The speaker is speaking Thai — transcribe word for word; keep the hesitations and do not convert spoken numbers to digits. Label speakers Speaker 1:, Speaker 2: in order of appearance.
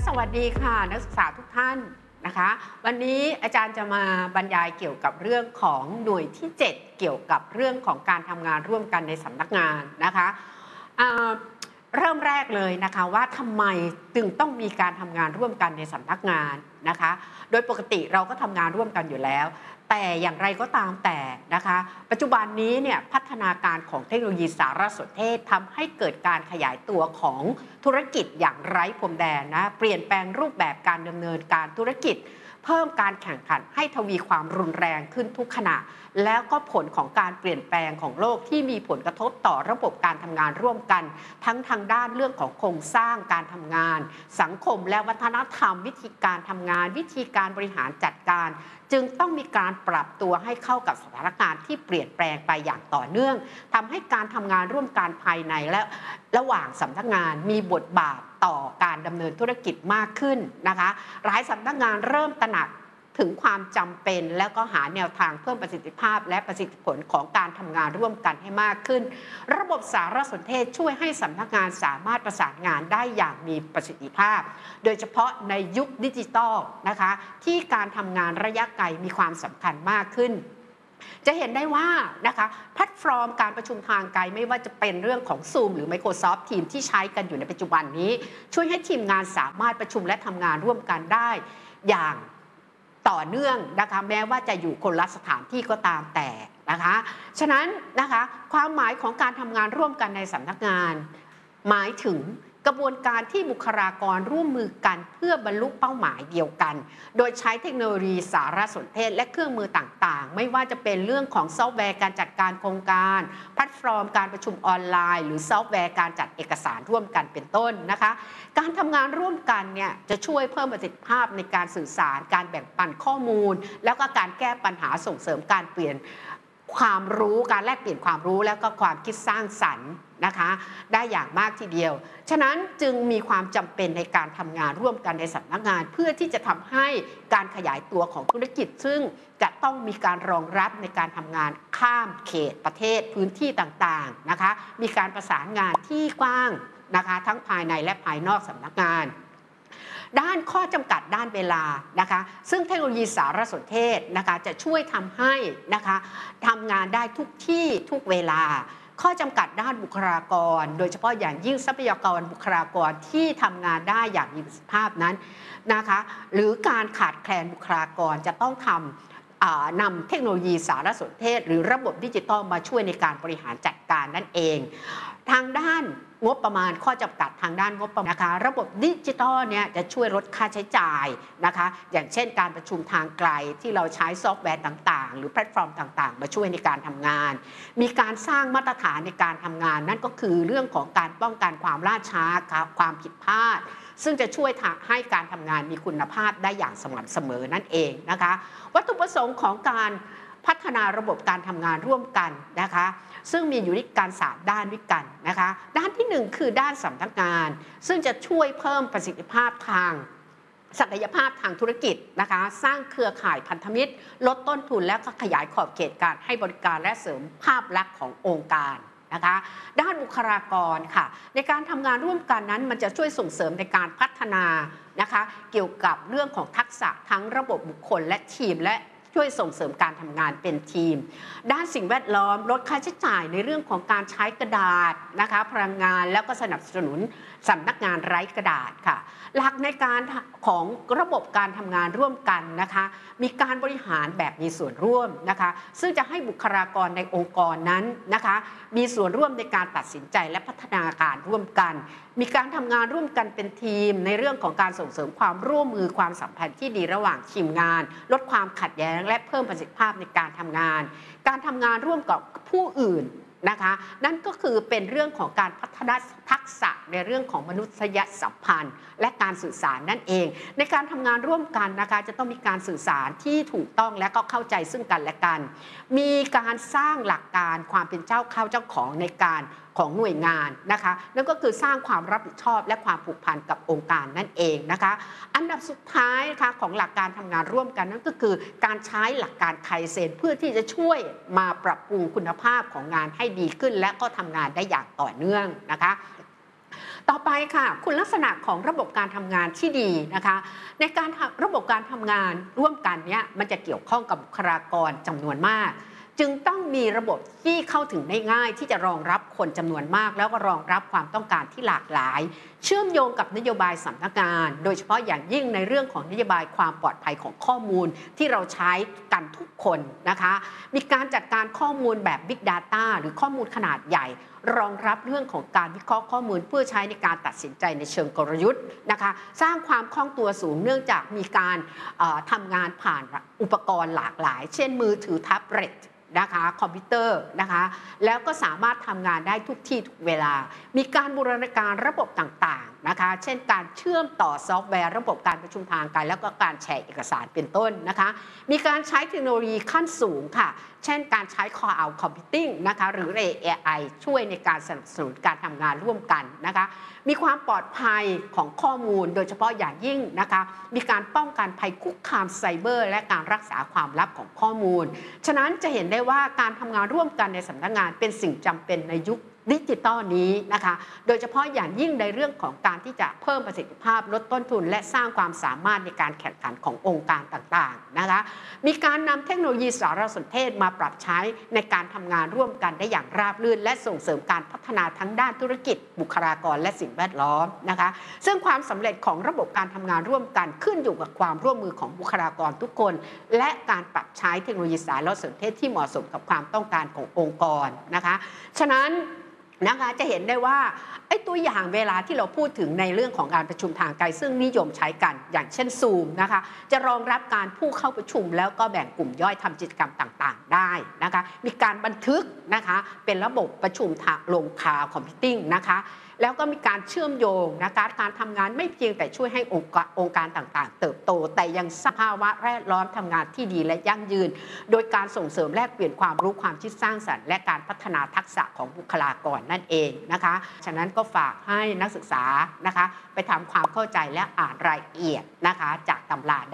Speaker 1: สวัสดีค่ะนักศึกษาทุกท่านนะคะวันนี้อาจารย์จะมาบรรยายเกี่ยวกับเรื่องของหน่วยที่เจ็ดเกี่ยวกับเรื่องของการทำงานร่วมกันในสำนักงานนะคะเริ่มแรกเลยนะคะว่าทำไมจึงต้องมีการทำงานร่วมกันในสำนักงานนะคะโดยปกติเราก็ทำงานร่วมกันอยู่แล้วแต่อย่างไรก็ตามแต่นะคะปัจจุบันนี้เนี่ยพัฒนาการของเทคโนโลยีสารสนเทศทำให้เกิดการขยายตัวของธุรกิจอย่างไร้พรมแดนนะเปลี่ยนแปลงรูปแบบการดำเนินการธุรกิจเพิ่มการแข่งขันให้ทวีความรุนแรงขึ้นทุกขณะแล้วก็ผลของการเปลี่ยนแปลงของโลกที่มีผลกระทบต่อระบบการทำงานร่วมกันทั้งทางด้านเรื่องของโครงสร้างการทำงานสังคมและวัฒนธรรมวิธีการทำงานวิธีการบริหารจัดการจึงต้องมีการปรับตัวให้เข้ากับสถานการณ์ที่เปลี่ยนแปลงไปอย่างต่อเนื่องทำให้การทำงานร่วมกันภายในและระหว่างสำนักงานมีบทบาทต่อการดำเนินธุรกิจมากขึ้นนะคะหลายสำนักงานเริ่มตระหนักถึงความจำเป็นแล้วก็หาแนวทางเพิ่มประสิทธิภาพและประสิทธิผลของการทำงานร่วมกันให้มากขึ้นระบบสารสนเทศช่วยให้สำนักงานสามารถประสานงานได้อย่างมีประสิทธิภาพโดยเฉพาะในยุคดิจิทัลนะคะที่การทำงานระยะไกลมีความสำคัญมากขึ้นจะเห็นได้ว่านะคะแพลตฟอร์มการประชุมทางไกลไม่ว่าจะเป็นเรื่องของ Zoom หรือ Microsoft Teams ที่ใช้กันอยู่ในปัจจุบันนี้ช่วยให้ทีมงานสามารถประชุมและทำงานร่วมกันได้อย่างต่อเนื่องนะคะแม้ว่าจะอยู่คนละสถานที่ก็ตามแต่นะคะฉะนั้นนะคะความหมายของการทำงานร่วมกันในสำนักงานหมายถึงกระบวนการที่บุคลากรร่วมมือกันเพื่อบรรลุเป้าหมายเดียวกันโดยใช้เทคโนโลยีสารสนเทศและเครื่องมือต่างๆไม่ว่าจะเป็นเรื่องของซอฟต์แวร์การจัดการโครงการแพลตฟอร์มการประชุมออนไลน์หรือซอฟต์แวร์การจัดเอกสารร่วมกันเป็นต้นนะคะการทำงานร่วมกันเนี่ยจะช่วยเพิ่มประสิทธิภาพในการสื่อสารการแบ่งปันข้อมูลแล้วก็การแก้ปัญหาส่งเสริมการเปลี่ยนความรู้การแลกเปลี่ยนความรู้แล้วก็ความคิดสร้างสรรค์นะคะได้อย่างมากทีเดียวฉะนั้นจึงมีความจำเป็นในการทำงานร่วมกันในสำนักงานเพื่อที่จะทำให้การขยายตัวของธุรกิจซึ่งจะต้องมีการรองรับในการทำงานข้ามเขตประเทศพื้นที่ต่างๆนะคะมีการประสานงานที่กว้างนะคะทั้งภายในและภายนอกสำนักงานด้านข้อจำกัดด้านเวลานะคะซึ่งเทคโนโลยีสารสนเทศนะคะจะช่วยทำให้นะคะทำงานได้ทุกที่ทุกเวลาข้อจำกัดด้านบุคลากรโดยเฉพาะอย่างยิ่งทรัพยากรบุคลากรที่ทำงานได้อย่างมีประสิทธิภาพนั้นนะคะหรือการขาดแคลนบุคลากรจะต้องทำนำเทคโนโลยีสารสนเทศหรือระบบดิจิทัลมาช่วยในการบริหารจัดการนั่นเองทางด้านงบประมาณข้อจำกัดทางด้านงบประมาณนะคะระบบดิจิทัลเนี่ยจะช่วยลดค่าใช้จ่ายนะคะอย่างเช่นการประชุมทางไกลที่เราใช้ซอฟต์แวร์ต่างๆหรือแพลตฟอร์มต่างๆมาช่วยในการทำงานมีการสร้างมาตรฐานในการทำงานนั่นก็คือเรื่องของการป้องกันความล่าช้าความผิดพลาดซึ่งจะช่วยให้การทำงานมีคุณภาพได้อย่างสม่ำเสมอนั่นเองนะคะวัตถุประสงค์ของการพัฒนาระบบการทำงานร่วมกันนะคะซึ่งมีอยู่ด้วยกันสามด้านด้วยกันนะคะด้านที่หนึ่งคือด้านสำนักงานซึ่งจะช่วยเพิ่มประสิทธิภาพทางศักยภาพทางธุรกิจนะคะสร้างเครือข่ายพันธมิตรลดต้นทุนและก็ขยายขอบเขตการให้บริการและเสริมภาพลักษณ์ขององค์การนะคะด้านบุคลากรค่ะในการทำงานร่วมกันนั้นมันจะช่วยส่งเสริมในการพัฒนานะคะเกี่ยวกับเรื่องของทักษะทั้งระบบบุคคลและทีมและช่วยส่งเสริมการทำงานเป็นทีมด้านสิ่งแวดล้อมลดค่าใช้จ่ายในเรื่องของการใช้กระดาษนะคะพลังงานแล้วก็สนับสนุนสำนักงานไร้กระดาษค่ะหลักในการของระบบการทำงานร่วมกันนะคะมีการบริหารแบบมีส่วนร่วมนะคะซึ่งจะให้บุคลากรในองค์กรนั้นนะคะมีส่วนร่วมในการตัดสินใจและพัฒนาการร่วมกันมีการทำงานร่วมกันเป็นทีมในเรื่องของการส่งเสริมความร่วมมือความสัมพันธ์ที่ดีระหว่างทีมงานลดความขัดแย้งและเพิ่มประสิทธิภาพในการทำงานการทำงานร่วมกับผู้อื่นนะคะนั่นก็คือเป็นเรื่องของการพัฒนาทักษะในเรื่องของมนุษยสัมพันธ์และการสื่อสารนั่นเองในการทำงานร่วมกันนะคะจะต้องมีการสื่อสารที่ถูกต้องและก็เข้าใจซึ่งกันและกันมีการสร้างหลักการความเป็นเจ้าเข้าเจ้าของในการของหน่วยงานนะคะนั่นก็คือสร้างความรับผิดชอบและความผูกพันกับองค์การนั่นเองนะคะอันดับสุดท้ายนะคะของหลักการทำงานร่วมกันนั่นก็คือการใช้หลักการไคเซนเพื่อที่จะช่วยมาปรับปรุงคุณภาพของงานให้ดีขึ้นและก็ทำงานได้อย่างต่อเนื่องนะคะต่อไปค่ะคุณลักษณะของระบบการทำงานที่ดีนะคะในการระบบการทำงานร่วมกันเนี้ยมันจะเกี่ยวข้องกับบุคลากรจำนวนมากจึงต้องมีระบบที่เข้าถึงได้ง่ายที่จะรองรับคนจำนวนมากแล้วก็รองรับความต้องการที่หลากหลายเชื่อมโยงกับนโยบายสำนักงานโดยเฉพาะอย่างยิ่งในเรื่องของนโยบายความปลอดภัยของข้อมูลที่เราใช้กันทุกคนนะคะมีการจัดการข้อมูลแบบ Big Data หรือข้อมูลขนาดใหญ่รองรับเรื่องของการวิเคราะห์ข้อมูลเพื่อใช้ในการตัดสินใจในเชิงกลยุทธ์นะคะสร้างความคล่องตัวสูงเนื่องจากมีการทำงานผ่านอุปกรณ์หลากหลายเช่นมือถือแท็บเล็ตนะคะคอมพิวเตอร์นะคะแล้วก็สามารถทำงานได้ทุกที่ทุกเวลามีการบูรณาการระบบต่างๆนะคะเช่นการเชื่อมต่อซอฟต์แวร์ระบบการประชุมทางไกลแล้วก็การแชร์เอกสารเป็นต้นนะคะมีการใช้เทคโนโลยีขั้นสูงค่ะเช่นการใช้ Cloud Computing นะคะหรือ เอ ไอ ช่วยในการสนับสนุนการทำงานร่วมกันนะคะมีความปลอดภัยของข้อมูลโดยเฉพาะอย่างยิ่งนะคะมีการป้องกันภัยคุกคามไซเบอร์และการรักษาความลับของข้อมูลฉะนั้นจะเห็นได้ว่าการทำงานร่วมกันในสำนักงานเป็นสิ่งจำเป็นในยุคดิจิตอลนี้นะคะโดยเฉพาะอย่างยิ่งในเรื่องของการที่จะเพิ่มประสิทธิภาพลดต้นทุนและสร้างความสามารถในการแข่งขันขององค์การต่างๆนะคะมีการนำเทคโนโลยีสารสนเทศมาปรับใช้ในการทำงานร่วมกันได้อย่างราบรื่นและส่งเสริมการพัฒนาทั้งด้านธุรกิจบุคลากรและสิ่งแวดล้อมนะคะซึ่งความสำเร็จของระบบการทำงานร่วมกันขึ้นอยู่กับความร่วมมือของบุคลากรทุกคนและการปรับใช้เทคโนโลยีสารสนเทศที่เหมาะสมกับความต้องการขององค์กรนะคะฉะนั้นนะคะจะเห็นได้ว่าไอ้ตัวอย่างเวลาที่เราพูดถึงในเรื่องของการประชุมทางไกลซึ่งนิยมใช้กันอย่างเช่น Zoom นะคะจะรองรับการผู้เข้าประชุมแล้วก็แบ่งกลุ่มย่อยทำกิจกรรมต่างๆได้นะคะมีการบันทึกนะคะเป็นระบบประชุมทางลงคลาวด์คอมพิวติ้งนะคะแล้วก็มีการเชื่อมโยงนะคะการทำงานไม่เพียงแต่ช่วยให้องค์การองค์การต่างๆเติบโตแต่ยังสร้างภาวะแวดล้อมทำงานที่ดีและยั่งยืนโดยการส่งเสริมแลกเปลี่ยนความรู้ความคิดสร้างสรรค์และการพัฒนาทักษะของบุคลากรนั่นเองนะคะฉะนั้นก็ฝากให้นักศึกษานะคะไปทำความเข้าใจและอ่านรายละเอียดนะคะจากตำรา